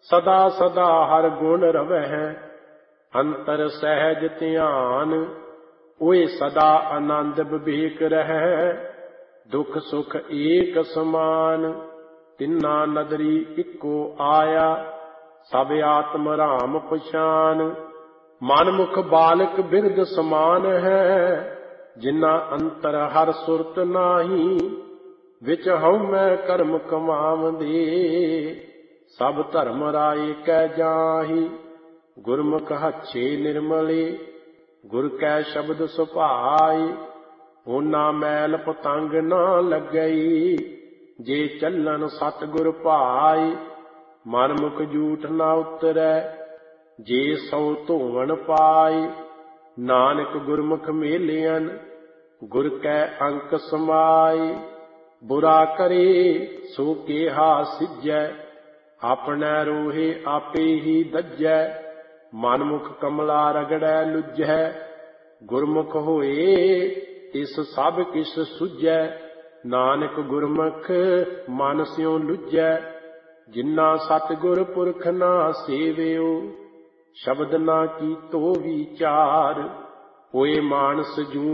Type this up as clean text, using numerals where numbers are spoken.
ਸਦਾ ਸਦਾ ਹਰ ਗੁਣ ਰਵਹਿ, ਅੰਤਰ ਸਹਿਜ ਧਿਆਨ। ਓਏ ਸਦਾ ਆਨੰਦ ਵਿਵੇਕ ਰਹਿ, ਦੁਖ ਸੁਖ ਏਕ ਸਮਾਨ। ਤਿੰਨਾ ਨਦਰੀ ਇੱਕੋ ਆਇਆ, ਸਭ ਆਤਮ ਰਾਮ ਪਛਾਨ। ਮਨ ਮੁਖ ਬਾਲਕ ਬਿਰਧ ਸਮਾਨ ਹੈ, ਜਿਨਾ ਅੰਤਰ ਹਰ ਸੁਰਤ ਨਾਹੀ। ਵਿਚ ਹਉਮੈ ਕਰਮ ਕਮਾਵੰਦੇ, ਸਭ ਧਰਮ ਰਾਏ ਕੈ ਜਾਹੀ। ਗੁਰਮੁਖ ਹੱਛੇ ਨਿਰਮਲੇ, ਗੁਰ ਕੈ ਸ਼ਬਦ ਸੁਭਾਏ। ਓਨਾ ਮੈਲ ਪਤੰਗ ਨਾ ਲੱਗਈ, ਜੇ ਚੱਲਨ ਸਤਿਗੁਰ ਭਾਏ। ਮਨ ਮੁਖ ਝੂਠ ਨਾ ਉਤਰੈ, ਜੇ ਸਉ ਧੋਵਣ ਪਾਏ। ਨਾਨਕ ਗੁਰਮੁਖ ਮੇਲਿਅਨ, ਗੁਰ ਕੈ ਅੰਕ ਸਮਾਏ। ਬੁਰਾ ਕਰੇ ਸੋ ਕੇਹਾ ਸਿਜੈ, ਆਪਣੈ ਰੋਹੇ ਆਪੇ ਹੀ ਦੱਜੈ। ਮਨ ਮੁਖ ਕਮਲਾ ਰਗੜੈ ਲੁੱਝੈ, ਗੁਰਮੁਖ ਹੋਏ ਤਿਸ ਸਭ ਕਿਛ ਸੁਝੈ। ਨਾਨਕ ਗੁਰਮੁਖ ਮਨ ਸਿਉ ਲੁੱਝੈ, ਜਿਨਾ ਸਤਿਗੁਰ ਪੁਰਖ ਨਾ ਸੇਵਿਓ। ਸ਼ਬਦ ਨਾ ਕੀਤੋ ਵਿਚਾਰ, ਹੋਏ ਮਾਨਸ ਜੂ